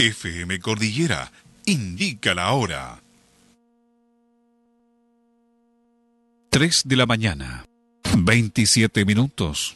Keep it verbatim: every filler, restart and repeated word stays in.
F M Cordillera indica la hora. tres de la mañana, veintisiete minutos.